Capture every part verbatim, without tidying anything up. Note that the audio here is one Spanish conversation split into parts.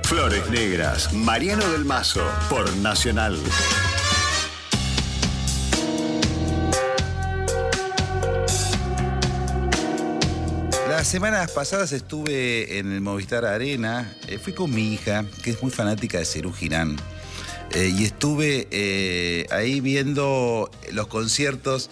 Flores Negras, Mariano del Mazo, por Nacional. Las semanas pasadas estuve en el Movistar Arena, eh, fui con mi hija, que es muy fanática de Serú Girán, eh, y estuve eh, ahí viendo los conciertos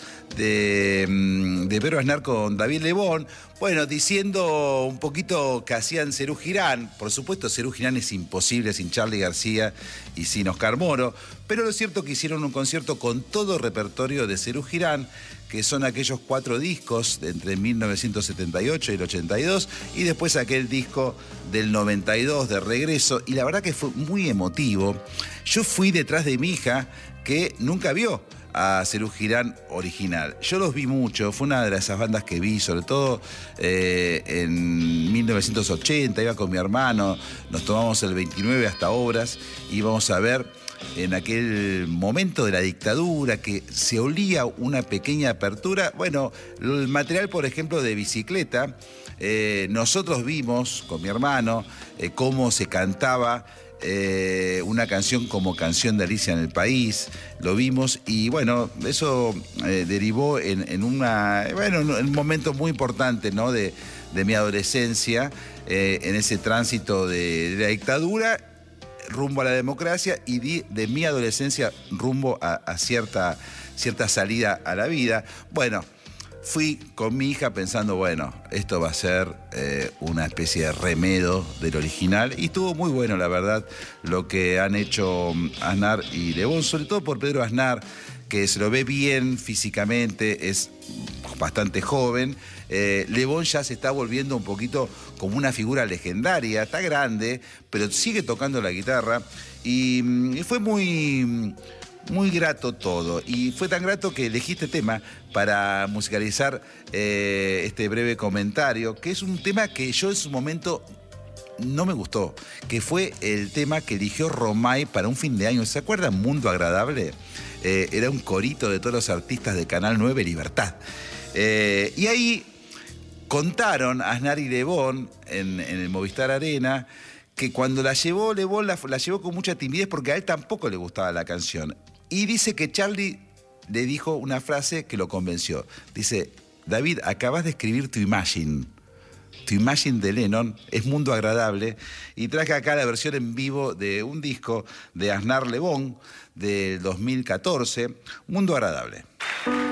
de, de Pedro Aznar con David Lebón, bueno, diciendo un poquito que hacían Serú Girán. Por supuesto, Serú Girán es imposible sin Charly García y sin Oscar Moro, pero lo cierto es que hicieron un concierto con todo el repertorio de Serú Girán, que son aquellos cuatro discos de entre mil novecientos setenta y ocho y el ochenta y dos, y después aquel disco del noventa y dos de Regreso, y la verdad que fue muy emotivo. Yo fui detrás de mi hija, que nunca vio a Serú Girán original. Yo los vi mucho, fue una de esas bandas que vi, sobre todo eh, en mil novecientos ochenta, iba con mi hermano, nos tomamos el veintinueve hasta Obras, íbamos a ver en aquel momento de la dictadura que se olía una pequeña apertura. Bueno, el material, por ejemplo, de Bicicleta, eh, nosotros vimos con mi hermano eh, cómo se cantaba Eh, una canción como Canción de Alicia en el País, lo vimos, y bueno, eso eh, derivó en, en una, bueno, en un momento muy importante, ¿no?, de, de mi adolescencia, eh, en ese tránsito de, de la dictadura rumbo a la democracia, y de, de mi adolescencia rumbo a, a cierta, cierta salida a la vida. Bueno, fui con mi hija pensando, bueno, esto va a ser eh, una especie de remedo del original, y estuvo muy bueno, la verdad, lo que han hecho Aznar y Lebón, sobre todo por Pedro Aznar, que se lo ve bien físicamente, es bastante joven. Eh, Lebón ya se está volviendo un poquito como una figura legendaria, está grande, pero sigue tocando la guitarra, y, y fue muy... muy grato todo, y fue tan grato que elegí este tema para musicalizar eh, este breve comentario, que es un tema que yo en su momento no me gustó, que fue el tema que eligió Romay para un fin de año. ¿Se acuerdan? Mundo Agradable. Eh, era un corito de todos los artistas de Canal nueve Libertad. Eh, y ahí contaron Aznar y Lebón en, en el Movistar Arena que cuando la llevó Lebón la, la llevó con mucha timidez porque a él tampoco le gustaba la canción. Y dice que Charly le dijo una frase que lo convenció. Dice: David, acabas de escribir tu Imagine. Tu Imagine de Lennon es Mundo Agradable. Y traje acá la versión en vivo de un disco de Aznar Lebón del dos mil catorce, Mundo Agradable.